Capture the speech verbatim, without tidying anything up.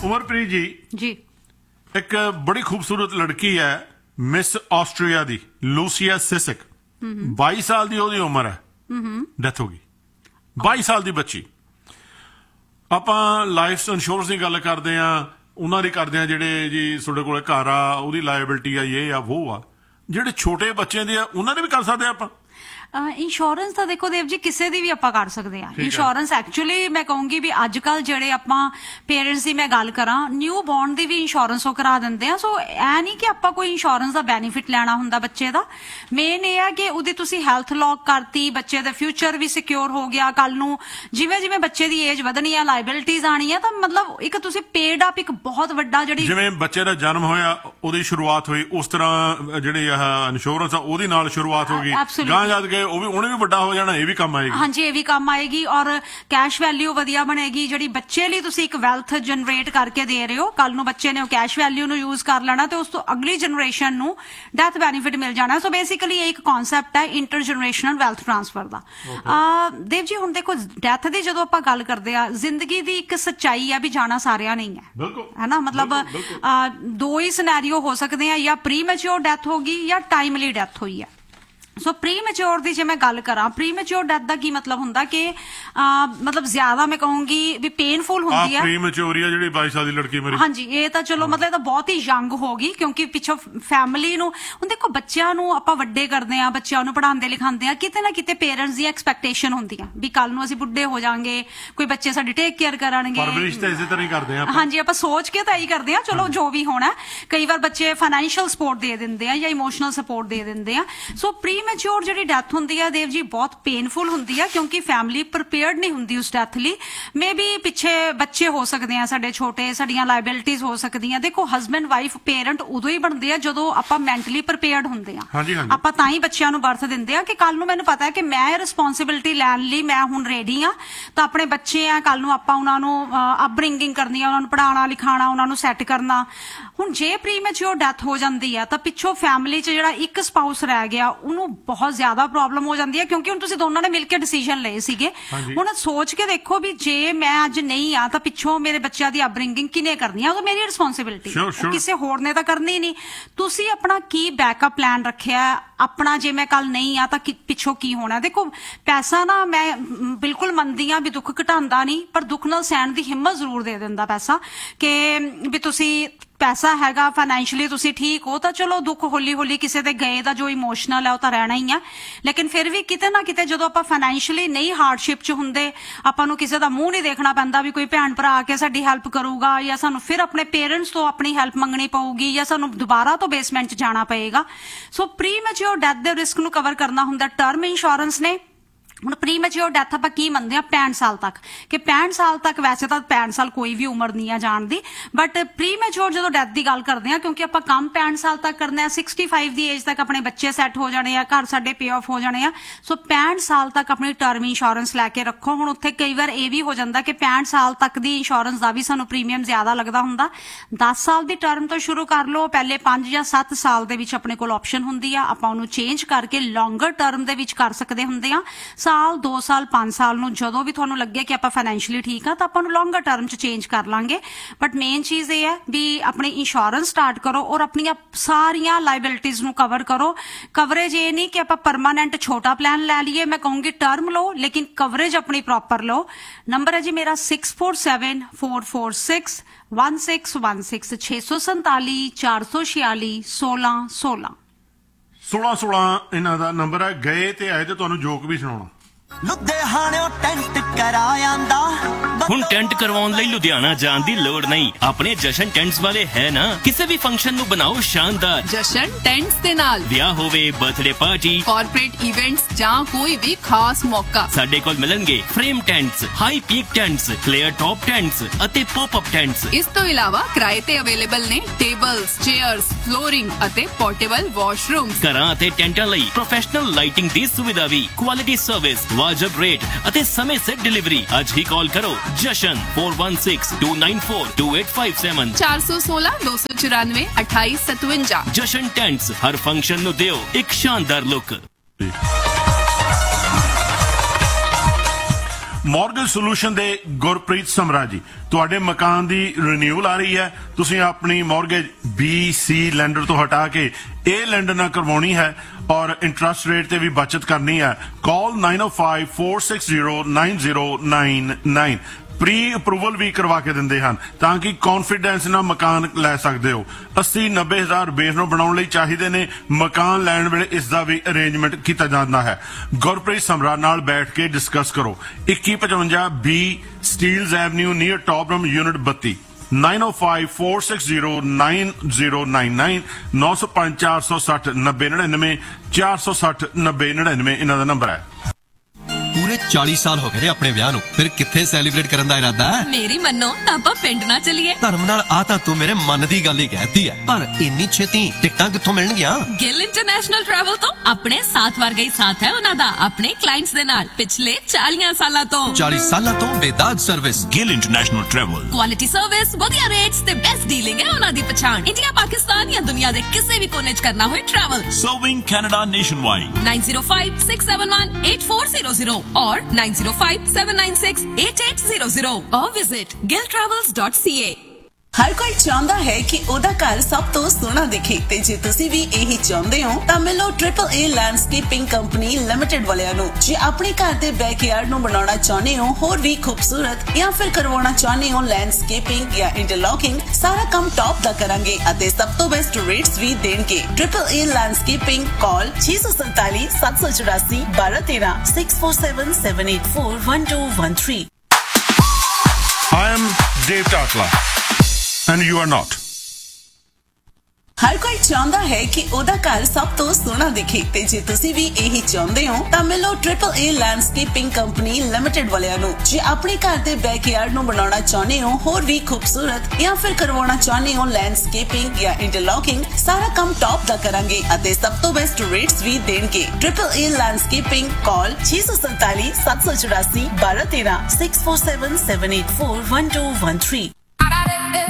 उमरप्रीत जी जी एक बड़ी खूबसूरत लड़की है मिस आस्ट्रेलिया दी लूसिया सिसिक बाईस साल दी ओदी उम्र है डेथ हो गई बाईस साल दी बच्ची ਆਪਾਂ ਲਾਈਫ ਇੰਸ਼ੋਰੈਂਸ ਦੀ ਗੱਲ ਕਰਦੇ ਆ ਉਹਨਾਂ ਦੀ ਕਰਦੇ ਆ ਜਿਹੜੇ ਜੀ ਤੁਹਾਡੇ ਕੋਲ ਘਰ ਆ ਉਹਦੀ ਲਾਇਬਿਲਟੀ ਆ ਇਹ ਆ ਉਹ ਆ ਜਿਹੜੇ ਛੋਟੇ ਬੱਚਿਆਂ ਦੇ ਆ ਉਹਨਾਂ ਦੇ ਵੀ ਕਰ ਸਕਦੇ ਆ ਆਪਾਂ ਇੰਸ਼ੋਰੈਂਸ ਤਾਂ ਦੇਖੋ ਦੇਵ ਜੀ ਕਿਸੇ ਦੀ ਵੀ ਆਪਾਂ ਕਰ ਸਕਦੇ ਆ ਇੰਸ਼ੋਰੈਂਸ ਐਕਚੁਅਲੀ ਮੈਂ ਕਹੂੰਗੀ ਵੀ ਅੱਜ ਕੱਲ ਜਿਹੜੇ ਆਪਾਂ ਪੇਰੈਂਟਸ ਦੀ ਮੈਂ ਗੱਲ ਕਰਾਂ ਨਿਊ ਬੋਰਨ ਦੀ ਵੀ ਇੰਸ਼ੋਰੈਂਸ ਉਹ ਕਰਾ ਦਿੰਦੇ ਆ ਸੋ ਐ ਨਹੀਂ ਕਿ ਆਪਾਂ ਕੋਈ ਇੰਸ਼ੋਰੈਂਸ ਦਾ ਬੈਨੀਫਿਟ ਲੈਣਾ ਹੁੰਦਾ ਬੱਚੇ ਦਾ ਮੇਨ ਇਹ ਆ ਕਿ ਉਹਦੀ ਤੁਸੀਂ ਹੈਲਥ ਲੌਕ ਕਰਤੀ ਬੱਚੇ ਦਾ ਫਿਊਚਰ ਵੀ ਸਿਕਿਉਰ ਹੋ ਗਿਆ ਕੱਲ ਨੂੰ ਜਿਵੇਂ ਜਿਵੇਂ ਬੱਚੇ ਦੀ ਏਜ ਵਧਣੀ ਆ ਲਾਇਬਿਲਿਟੀਜ਼ ਆਣੀ ਆ ਤਾਂ ਮਤਲਬ ਇੱਕ ਤੁਸੀਂ ਪੇਡ ਅਪ ਇੱਕ ਬਹੁਤ ਵੱਡਾ ਜਿਹੜੀ ਜਿਵੇਂ ਬੱਚੇ ਦਾ ਜਨਮ ਹੋਇਆ ਉਹਦੀ ਸ਼ੁਰੂਆਤ ਹੋਈ ਉਸ ਤਰ੍ਹਾਂ ਜਿਹੜੀ ਆਹ ਇੰਸ਼ੋਰੈਂਸ ਆ ਉਹਦੀ ਨਾਲ ਸ਼ੁਰੂਆਤ ਹੋ ਗਈ ਗਾਂ ਜਾ ਕੇ ਉਹ ਵੀ ਉਹਨੇ ਵੀ ਵੱਡਾ ਹੋ ਜਾਣਾ ਇਹ ਵੀ ਕੰਮ ਆਏਗੀ ਹਾਂਜੀ ਇਹ ਵੀ ਕੰਮ ਆਏਗੀ ਔਰ ਕੈਸ਼ ਵੈਲਿਊ ਵਧੀਆ ਬਣੇਗੀ ਜਿਹੜੀ ਬੱਚੇ ਲਈ ਤੁਸੀਂ ਇੱਕ ਵੈਲਥ ਜਨਰੇਟ ਕਰਕੇ ਦੇ ਰਹੇ ਹੋ ਕੱਲ ਨੂੰ ਬੱਚੇ ਨੇ ਉਹ ਕੈਸ਼ ਵੈਲਿਊ ਨੂੰ ਯੂਜ਼ ਕਰ ਲੈਣਾ ਤੇ ਉਸ ਤੋਂ ਅਗਲੀ ਜਨਰੇਸ਼ਨ ਨੂੰ ਡੈਥ ਬੈਨੀਫਿਟ ਮਿਲ ਜਾਣਾ ਸੋ ਬੇਸਿਕਲੀ ਇਹ ਇੱਕ ਕਨਸੈਪਟ ਹੈ ਇੰਟਰ ਜਨਰੇਸ਼ਨਲ ਵੈਲਥ ਟ੍ਰਾਂਸਫਰ ਦਾ ਦੇਵ ਜੀ ਹੁਣ ਦੇਖੋ ਡੈਥ ਦੀ ਜਦੋਂ ਆਪਾਂ ਗੱਲ ਕਰਦੇ ਆ ਜ਼ਿੰਦਗੀ ਦੀ ਇੱਕ ਸੱਚਾਈ ਆ ਵੀ ਜਾਣਾ ਸਾਰਿਆਂ ਨਹੀਂ ਹੈ ਹੈ ਨਾ ਮਤਲਬ ਦੋ ਹੀ ਸਿਨੈਰੀਓ ਹੋ ਸਕਦੇ ਆ ਜਾਂ ਪ੍ਰੀ ਮੈਚਿਓਰ ਡੈਥ ਹੋਗੀ ਜਾਂ ਟਾਈਮਲੀ ਡੈਥ ਹੋਈ ਹੈ ਸੋ ਪ੍ਰੀ ਮੈਚਿਓਰ ਦੀ ਜੇ ਮੈਂ ਗੱਲ ਕਰਾਂ ਪ੍ਰੀ ਮੈਚਿਓਰ ਡੈਥ ਦਾ ਕੀ ਮਤਲਬ ਹੁੰਦਾ ਕਿ ਮਤਲਬ ਜ਼ਿਆਦਾ ਮੈਂ ਕਹੂੰਗੀ ਵੀ ਪੇਨਫੁਲ ਹੁੰਦੀ ਹੈ ਪ੍ਰੀ ਮੈਚਿਓਰ ਆ ਜਿਹੜੀ ਬਾਈ ਸਾਲ ਦੀ ਲੜਕੀ ਮੇਰੀ ਹਾਂਜੀ ਇਹ ਤਾਂ ਚਲੋ ਮਤਲਬ ਤਾਂ ਬਹੁਤ ਹੀ ਯੰਗ ਹੋ ਗਈ ਕਿਉਂਕਿ ਪਿੱਛੋਂ ਫੈਮਿਲੀ ਨੂੰ ਹੁਣ ਦੇਖੋ ਬੱਚਿਆਂ ਨੂੰ ਆਪਾਂ ਵੱਡੇ ਕਰਦੇ ਆ ਬੱਚਿਆਂ ਨੂੰ ਪੜ੍ਹਾਉਂਦੇ ਲਿਖਾਉਂਦੇ ਆ ਕਿਤੇ ਨਾ ਕਿਤੇ ਪੇਰੈਂਟਸ ਦੀ ਐਕਸਪੈਕਟੇਸ਼ਨ ਹੁੰਦੀ ਆ ਵੀ ਕੱਲ ਨੂੰ ਅਸੀਂ ਬੁੱਢੇ ਹੋ ਜਾਾਂਗੇ ਕੋਈ ਬੱਚੇ ਸਾਡੀ ਟੇਕ ਕੇਅਰ ਕਰਨਗੇ ਪਰਵਰਿਸ਼ ਤਾਂ ਇਸੇ ਤਰ੍ਹਾਂ ਹੀ ਕਰਦੇ ਆ ਹਾਂਜੀ ਆਪਾਂ ਸੋਚ ਕੇ ਤਾਂ ਇਹੀ ਕਰਦੇ ਆ ਚਲੋ ਜੋ ਵੀ ਹੋਣਾ ਕਈ ਵਾਰ ਬੱਚੇ ਫਾਈਨੈਂਸ਼ੀਅਲ ਸਪੋਰਟ ਦੇ ਦਿੰਦੇ ਆ ਜਾਂ ਇਮੋਸ਼ਨਲ ਸਪੋਰਟ ਦੇ ਦਿੰਦੇ ਆ ਸੋ ਪ੍ਰੀ ਮੈਚਿਓਰ ਜਿਹੜੀ ਡੈਥ ਹੁੰਦੀ ਆ ਦੇਵ ਜੀ ਬਹੁਤ ਪੇਨਫੁਲ ਹੁੰਦੀ ਆ ਕਿਉਂਕਿ ਫੈਮਿਲੀ ਪ੍ਰੀਪੇਅਰਡ ਨਹੀਂ ਹੁੰਦੀ ਉਸ ਡੈਥ ਲਈ ਮੇ ਬੀ ਪਿੱਛੇ ਬੱਚੇ ਹੋ ਸਕਦੇ ਆ ਸਾਡੇ ਛੋਟੇ ਸਾਡੀਆਂ ਲਾਇਬਿਲਿਟੀਜ਼ ਹੋ ਸਕਦੀਆਂ ਦੇਖੋ ਹਸਬੈਂਡ ਵਾਈਫ ਪੇਰੈਂਟ ਉਦੋਂ ਹੀ ਬਣਦੇ ਆ ਜਦੋਂ ਆਪਾਂ ਮੈਂਟਲੀ ਪ੍ਰੀਪੇਅਰਡ ਹੁੰਦੇ ਆ ਆਪਾਂ ਤਾਂ ਹੀ ਬੱਚਿਆਂ ਨੂੰ ਬਰਥ ਦਿੰਦੇ ਆ ਕਿ ਕੱਲ ਨੂੰ ਮੈਨੂੰ ਪਤਾ ਹੈ ਕਿ ਮੈਂ ਇਹ ਰਿਸਪੌਂਸਿਬਿਲਿਟੀ ਲੈਣ ਲਈ ਮੈਂ ਹੁਣ ਰੈਡੀ ਆ ਤਾਂ ਆਪਣੇ ਬੱਚੇ ਆ ਕੱਲ ਨੂੰ ਆਪਾਂ ਉਹਨਾਂ ਨੂੰ ਅਪਬ੍ਰਿੰਗਿੰਗ ਕਰਨੀ ਆ ਉਹਨਾਂ ਨੂੰ ਪੜ੍ਹਾਉਣਾ ਲਿਖਾਉਣਾ ਉਹਨਾਂ ਨੂੰ ਸੈੱਟ ਕਰਨਾ ਹੁਣ ਜੇ ਪ੍ਰੀ ਮੈਚਿਓਰ ਡੈਥ ਹੋ ਜਾਂਦੀ ਆ ਤਾਂ ਪਿੱਛੋਂ ਫੈਮਿਲੀ 'ਚ ਜਿਹੜਾ ਇੱਕ ਸਪਾਊਸ ਰਹਿ ਗਿਆ ਉਹਨੂੰ ਬਹੁਤ ਜ਼ਿਆਦਾ ਪ੍ਰੋਬਲਮ ਹੋ ਜਾਂਦੀ ਹੈ ਕਿਉਂਕਿ ਹੁਣ ਤੁਸੀਂ ਦੋਨਾਂ ਨੇ ਮਿਲ ਕੇ ਡਿਸੀਜਨ ਲਏ ਸੀਗੇ ਹੁਣ ਸੋਚ ਕੇ ਦੇਖੋ ਵੀ ਜੇ ਮੈਂ ਅੱਜ ਨਹੀਂ ਆ ਤਾਂ ਪਿੱਛੋਂ ਮੇਰੇ ਬੱਚਿਆਂ ਦੀ ਅਪਬ੍ਰਿੰਗਿੰਗ ਕਿਨੇ ਕਰਨੀ ਆ ਉਹ ਮੇਰੀ ਰਿਸਪੌਂਸਿਬਿਲਿਟੀ ਕਿਸੇ ਹੋਰ ਨੇ ਤਾਂ ਕਰਨੀ ਨਹੀਂ ਤੁਸੀਂ ਆਪਣਾ ਕੀ ਬੈਕਅਪ ਪਲਾਨ ਰੱਖਿਆ ਆਪਣਾ ਜੇ ਮੈਂ ਕੱਲ ਨਹੀਂ ਆ ਤਾਂ ਪਿੱਛੋਂ ਕੀ ਹੋਣਾ ਦੇਖੋ ਪੈਸਾ ਨਾ ਮੈਂ ਬਿਲਕੁਲ ਮੰਨਦੀ ਆ ਵੀ ਦੁੱਖ ਘਟਾਉਂਦਾ ਨਹੀਂ ਪਰ ਦੁੱਖ ਨਾਲ ਸਹਿਣ ਦੀ ਹਿੰਮਤ ਜ਼ਰੂਰ ਦੇ ਦਿੰਦਾ ਪੈਸਾ ਕਿ ਵੀ ਤੁਸੀਂ ਪੈਸਾ ਹੈਗਾ ਫਾਈਨੈਂਸ਼ੀਅਲੀ ਤੁਸੀਂ ਠੀਕ ਹੋ ਤਾਂ ਚਲੋ ਦੁੱਖ ਹੌਲੀ ਹੌਲੀ ਕਿਸੇ ਦੇ ਗਏ ਦਾ ਜੋ ਇਮੋਸ਼ਨਲ ਹੈ ਉਹ ਤਾਂ ਰਹਿਣਾ ਹੀ ਆ ਲੇਕਿਨ ਫਿਰ ਵੀ ਕਿਤੇ ਨਾ ਕਿਤੇ ਜਦੋਂ ਆਪਾਂ ਫਾਈਨੈਂਸ਼ੀਅਲੀ ਨਹੀਂ ਹਾਰਡਸ਼ਿਪ 'ਚ ਹੁੰਦੇ ਆਪਾਂ ਨੂੰ ਕਿਸੇ ਦਾ ਮੂੰਹ ਨਹੀਂ ਦੇਖਣਾ ਪੈਂਦਾ ਵੀ ਕੋਈ ਭੈਣ ਭਰਾ ਆ ਕੇ ਸਾਡੀ ਹੈਲਪ ਕਰੂਗਾ ਜਾਂ ਸਾਨੂੰ ਫਿਰ ਆਪਣੇ ਪੇਰੈਂਟਸ ਤੋਂ ਆਪਣੀ ਹੈਲਪ ਮੰਗਣੀ ਪਊਗੀ ਜਾਂ ਸਾਨੂੰ ਦੁਬਾਰਾ ਤੋਂ ਬੇਸਮੈਂਟ 'ਚ ਜਾਣਾ ਪਏਗਾ ਸੋ ਪ੍ਰੀ ਮੈਚਿਓਰ ਡੈਥ ਦੇ ਰਿਸਕ ਨੂੰ ਕਵਰ ਕਰਨਾ ਹੁੰਦਾ ਟਰਮ ਇੰਸ਼ੋਰੈਂਸ ਨੇ ਹੁਣ ਪ੍ਰੀ ਮੈਚਿਓਰ ਡੈਥ ਆਪਾਂ ਕੀ ਮੰਨਦੇ ਆ ਪੈਂਹਠ ਸਾਲ ਤੱਕ ਕਿ ਪੈਂਹਠ ਸਾਲ ਤੱਕ ਵੈਸੇ ਤਾਂ ਪੈਂਹਠ ਸਾਲ ਕੋਈ ਵੀ ਉਮਰ ਨਹੀਂ ਆ ਜਾਣ ਦੀ ਬਟ ਪ੍ਰੀ ਮੈਚਿਓਰ ਜਦੋਂ ਡੈਥ ਦੀ ਗੱਲ ਕਰਦੇ ਆ ਕਿਉਂਕਿ ਆਪਾਂ ਕੰਮ ਪੈਂਹਠ ਸਾਲ ਤੱਕ ਕਰਨਾ ਹੈ ਪੈਂਸਠ ਦੀ ਏਜ ਤੱਕ ਆਪਣੇ ਬੱਚੇ ਸੈੱਟ ਹੋ ਜਾਣੇ ਆ ਘਰ ਸਾਡੇ ਪੇ ਆਫ ਹੋ ਜਾਣੇ ਆ ਸੋ ਪੈਂਹਠ ਸਾਲ ਤੱਕ ਆਪਣੀ ਟਰਮ ਇੰਸ਼ੋਰੈਂਸ ਲੈ ਕੇ ਰੱਖੋ ਹੁਣ ਉੱਥੇ ਕਈ ਵਾਰ ਇਹ ਵੀ ਹੋ ਜਾਂਦਾ ਕਿ ਪੈਂਹਠ ਸਾਲ ਤੱਕ ਦੀ ਇੰਸ਼ੋਰੈਂਸ ਦਾ ਵੀ ਸਾਨੂੰ ਪ੍ਰੀਮੀਅਮ ਜ਼ਿਆਦਾ ਲੱਗਦਾ ਹੁੰਦਾ ਦਸ ਸਾਲ ਦੀ ਟਰਮ ਤੋਂ ਸ਼ੁਰੂ ਕਰ ਲਓ ਪਹਿਲੇ ਪੰਜ ਜਾਂ ਸੱਤ ਸਾਲ ਦੇ ਵਿੱਚ ਆਪਣੇ ਕੋਲ ਆਪਸ਼ਨ ਹੁੰਦੀ ਆ ਆਪਾਂ ਉਹਨੂੰ ਚੇਂਜ ਕਰਕੇ ਲੌਂਗਰ ਟਰਮ ਦੇ ਵਿੱਚ ਕਰ ਸਕਦੇ ਹੁੰਦੇ ਆ ਸਾਲ ਦੋ ਸਾਲ ਪੰਜ ਸਾਲ ਨੂੰ ਜਦੋਂ ਵੀ ਤੁਹਾਨੂੰ ਲੱਗੇ ਕਿ ਆਪਾਂ ਫਾਈਨੈਂਸ਼ੀਅਲੀ ਠੀਕ ਆ ਤਾਂ ਆਪਾਂ ਨੂੰ ਲੌਂਗਰ ਟਰਮ 'ਚ ਚੇਂਜ ਕਰ ਲਾਂਗੇ ਬਟ ਮੇਨ ਚੀਜ਼ ਇਹ ਹੈ ਵੀ ਆਪਣੀ ਇੰਸ਼ੋਰੈਂਸ ਸਟਾਰਟ ਕਰੋ ਔਰ ਆਪਣੀਆਂ ਸਾਰੀਆਂ ਲਾਇਬਿਲਿਟੀਜ਼ ਨੂੰ ਕਵਰ ਕਰੋ ਕਵਰੇਜ ਇਹ ਨਹੀਂ ਕਿ ਆਪਾਂ ਪਰਮਾਨੈਂਟ ਛੋਟਾ ਪਲਾਨ ਲੈ ਲਈਏ ਮੈਂ ਕਹੂੰਗੀ ਟਰਮ ਲਓ ਲੇਕਿਨ ਕਵਰੇਜ ਆਪਣੀ ਪ੍ਰੋਪਰ ਲਓ ਨੰਬਰ ਹੈ ਜੀ ਮੇਰਾ six four seven four four six one six one six ਛੇ ਸੌ ਸੰਤਾਲੀ ਚਾਰ ਸੌ ਛਿਆਲੀ ਸੋਲਾਂ ਸੋਲਾਂ ਸੋਲਾਂ ਸੋਲਾਂ ਇਹਨਾਂ ਦਾ ਨੰਬਰ ਹੈ ਗਏ ਤੇ ਆਏ ਤੇ ਤੁਹਾਨੂੰ ਜੋਕ ਵੀ ਸੁਣਾਉਣਾ ਲੁਧਿਆਣਿਓਂ ਟੈਂਟ ਕਰਾਇਆਂਦਾ ਹੁਣ ਟੈਂਟ ਕਰਵਾਉਣ ਲਈ ਲੁਧਿਆਣਾ ਜਾਣ ਦੀ ਲੋੜ ਨਹੀਂ ਆਪਣੇ ਜਸ਼ਨ ਟੈਂਟਸ ਵਾਲੇ ਹੈ ਨਾ ਕਿਸੇ ਵੀ ਫੰਕਸ਼ਨ ਨੂੰ ਬਣਾਓ ਸ਼ਾਨਦਾਰ ਜਸ਼ਨ ਟੈਂਟਸ ਦੇ ਨਾਲ ਵਿਆਹ ਹੋਵੇ ਬਰਥਡੇ ਪਾਰਟੀ ਕਾਰਪੋਰੇਟ ਇਵੈਂਟਸ ਜਾਂ ਕੋਈ ਵੀ ਖਾਸ ਮੌਕਾ ਸਾਡੇ ਕੋਲ ਮਿਲਣਗੇ frame ਟੈਂਟਸ high peak ਟੈਂਟਸ flare top ਟੈਂਟਸ ਅਤੇ ਪੌਪ ਅਪ ਟੈਂਟਸ ਇਸ ਤੋਂ ਇਲਾਵਾ ਕਿਰਾਏ ਤੇ ਅਵੇਲੇਬਲ ਨੇ ਟੇਬਲਸ ਚੇਅਰਸ ਫਲੋਰਿੰਗ ਅਤੇ ਪੋਰਟੇਬਲ ਵਾਸ਼ਰੂਮਸ ਘਰਾਂ ਅਤੇ ਟੈਂਟਾਂ ਲਈ ਪ੍ਰੋਫੈਸ਼ਨਲ ਲਾਈਟਿੰਗ ਦੀ ਸੁਵਿਧਾ ਵੀ ਕੁਆਲਿਟੀ ਸਰਵਿਸ ਵਾਜਬ ਰੇਟ ਅਤੇ ਸਮੇਂ ਸਿਰ ਡਿਲੀਵਰੀ ਅੱਜ ਹੀ ਕਾਲ ਕਰੋ ਜਸ਼ਨ four one six two nine four two eight five seven ਚਾਰ ਸੌ ਸੋਲਾਂ ਦੋ ਸੌ ਚੁਰਾਨਵੇਂ ਅਠਾਈ ਸਤਵੰਜਾ ਜਸ਼ਨ ਟੈਂਟਸ ਹਰ ਫੰਕਸ਼ਨ ਨੂੰ ਦਿਓ ਇੱਕ ਸ਼ਾਨਦਾਰ ਲੁੱਕ ਮਾਰਗੇਜ ਸੋਲੂਸ਼ਨ ਦੇ ਗੁਰਪ੍ਰੀਤ ਸਮਰਾ ਜੀ, ਤੁਹਾਡੇ ਮਕਾਨ ਦੀ ਰੀਨਿਊਅਲ ਆ ਰਹੀ ਹੈ, ਤੁਸੀਂ ਆਪਣੀ ਮਾਰਗੇਜ ਬੀ ਸੀ ਲੈਂਡਰ ਤੋਂ ਹਟਾ ਕੇ ਇਹ ਲੈਂਡਰ ਨਾਲ ਕਰਵਾਉਣੀ ਹੈ ਔਰ ਇੰਟਰਸਟ ਰੇਟ ਤੇ ਵੀ ਬਚਤ ਕਰਨੀ ਹੈ, ਕਾਲ nine oh five, four six zero, nine zero nine nine। Pre approval ਵੀ ਕਰਵਾ ਕੇ ਦਿੰਦੇ ਹਨ ਤਾਂ ਕਿ ਕੌਨਫੀਡੈਂਸ ਨਾਲ ਮਕਾਨ ਲੈ ਸਕਦੇ ਹੋ। अस्सी नब्बे ਹਜ਼ਾਰ ਬੇਸ ਨੂੰ ਬਣਾਉਣ ਲਈ ਚਾਹੀਦੇ ਨੇ। ਮਕਾਨ ਲੈਣ ਵੇਲੇ ਇਸ ਦਾ ਵੀ ਅਰੇਂਜਮੈਂਟ ਕੀਤਾ ਜਾਂਦਾ ਹੈ। ਗੁਰਪ੍ਰੀਤ ਸਮਰਾ ਨਾਲ ਬੈਠ ਕੇ ਡਿਸਕਸ ਕਰੋ। ਇੱਕੀ ਪਚਵੰਜਾ ਬੀ ਸਟੀਲਜ਼ ਐਵਨਿਊ ਨੀਅਰ ਟੌਪਰਮ ਯੂਨਿਟ ਬੱਤੀ nine oh five, four six zero, nine zero nine nine ਨੌ ਸੌ ਪੰਜ ਚਾਰ ਸੌ ਸੱਠ ਨੱਬੇ ਨੜਿਨਵੇਂ ਚਾਰ ਸੌ ਸੱਠ ਨੱਬੇ ਨੜਿਨਵੇਂ ਇਹਨਾਂ ਦਾ ਨੰਬਰ ਹੈ। ਪੂਰੇ ਚਾਲੀ ਸਾਲ ਹੋ ਗਏ ਨੇ ਆਪਣੇ ਵਿਆਹ ਨੂੰ, ਫਿਰ ਕਿੱਥੇ ਸੈਲੀਬ੍ਰੇਟ ਕਰਨ ਦਾ ਇਰਾਦਾ ਹੈ? ਮੇਰੀ ਮੰਨੋ ਤਾਂ ਆਪਾਂ ਪਿੰਡ ਨਾ ਚੱਲੀਏ। ਧਰਮ ਨਾਲ ਆ ਤਾਂ ਤੂੰ ਮੇਰੇ ਮਨ ਦੀ ਗੱਲ ਹੀ ਕਹਿਤੀ ਹੈ, ਪਰ ਇੰਨੀ ਛੇਤੀ ਟਿਕਟਾਂ ਕਿੱਥੋਂ ਮਿਲਣਗੀਆਂ? ਗਿੱਲ ਇੰਟਰਨੈਸ਼ਨਲ ਟਰੈਵਲ ਤੋਂ। ਆਪਣੇ ਸਾਥ ਵਰਗਾ ਹੀ ਸਾਥ ਹੈ ਉਹਨਾਂ ਦਾ ਆਪਣੇ ਕਲਾਇੰਟਸ ਦੇ ਨਾਲ ਪਿਛਲੇ ਚਾਲੀਆਂ ਸਾਲਾਂ ਤੋਂ। ਚਾਲੀ ਸਾਲਾਂ ਤੋਂ ਬੇਦਾਗ service. Gill international travel. Quality service, ਵਧੀਆ ਰੇਟਸ ਤੇ ਬੈਸਟ ਡੀਲਿੰਗ ਹੈ ਉਹਨਾਂ ਦੀ ਪਛਾਣ। ਇੰਡੀਆ, ਪਾਕਿਸਤਾਨ ਜਾਂ ਦੁਨੀਆ ਦੇ ਕਿਸੇ ਵੀ ਕੋਨੇ 'ਚ ਕਰਨਾ ਹੋਏ travel. Serving Canada nationwide। nine zero five, six seven one, eight four zero zero or nine zero five, seven nine six, eight eight zero zero or visit gill travels dot c a। ਹਰ ਕੋਈ ਚਾਹੁੰਦਾ ਹੈ ਕਿ ਉਹਦਾ ਘਰ ਸਭ ਤੋਂ ਸੋਹਣਾ ਦਿਖੇ ਤੇ ਜੇ ਤੁਸੀਂ ਵੀ ਇਹੀ ਚਾਹੁੰਦੇ ਹੋ ਤਾਂ ਮਿਲੋ ਟ੍ਰਿਪਲ ਏ ਲੈਂਡਸਕੇਪਿੰਗ ਕੰਪਨੀ ਲਿਮਟਿਡ ਵਾਲਿਆਂ ਨੂੰ। ਜੇ ਆਪਣੇ ਘਰ ਦੇ ਬੈਕਯਾਰਡ ਨੂੰ ਬਣਾਉਣਾ ਚਾਹੁੰਦੇ ਹੋ ਹੋਰ ਵੀ ਖੂਬਸੂਰਤ ਜਾਂ ਫਿਰ ਕਰਵਾਉਣਾ ਚਾਹੁੰਦੇ ਹੋ ਲੈਂਡਸਕੇਪਿੰਗ ਜਾਂ ਇੰਟਰਲੌਕਿੰਗ, ਸਾਰਾ ਕੰਮ ਟੌਪ ਦਾ ਕਰਾਂਗੇ ਅਤੇ ਸਭ ਤੋਂ ਬੈਸਟ ਰੇਟਸ ਵੀ ਦੇਣਗੇ। ਟ੍ਰਿਪਲ ਏ ਲੈਂਡਸਕੇਪਿੰਗ, ਕਾਲ ਛੇ ਸੌ ਸੰਤਾਲੀ ਸੱਤ ਸੌ ਚੁਰਾਸੀ ਬਾਰਾਂ ਤੇਰਾਂ six four seven, seven eight four, one two one three। I am Dave Tatla and you are not। ਹਰ ਕੋਈ ਚਾਹੁੰਦਾ ਹੈ ਕਿ ਉਹਦਾ ਘਰ ਸਭ ਤੋਂ ਸੋਹਣਾ ਦਿਖੇ ਤੇ ਜੇ ਤੁਸੀਂ ਵੀ ਇਹੀ ਚਾਹੁੰਦੇ ਹੋ ਤਾਂ ਮਿਲੋ ਟ੍ਰਿਪਲ ਏ ਲੈਂਡਸਕੇਪਿੰਗ ਕੰਪਨੀ ਲਿਮਟਿਡ ਵਾਲਿਆਂ ਨੂੰ। ਜੇ ਆਪਣੇ ਘਰ ਦੇ ਬੈਕਯਾਰਡ ਨੂੰ ਬਣਾਉਣਾ ਚਾਹੁੰਦੇ ਹੋ ਹੋਰ ਵੀ ਖੂਬਸੂਰਤ ਜਾਂ ਫਿਰ ਕਰਵਾਉਣਾ ਚਾਹੁੰਦੇ ਹੋ ਲੈਂਡਸਕੇਪਿੰਗ ਜਾਂ ਇੰਟਰਲੌਕਿੰਗ, ਸਾਰਾ ਕੰਮ ਟੌਪ ਦਾ ਕਰਾਂਗੇ ਅਤੇ ਸਭ ਤੋਂ ਬੈਸਟ ਰੇਟਸ ਵੀ ਦੇਣਗੇ। ਟ੍ਰਿਪਲ ਏ ਲੈਂਡਸਕੇਪਿੰਗ, ਕਾਲ ਛੇ ਸੌ ਸੰਤਾਲੀ ਸੱਤ ਸੌ ਚੁਰਾਸੀ ਬਾਰਾਂ ਤੇਰਾਂ six four seven, seven eight four, one two one three।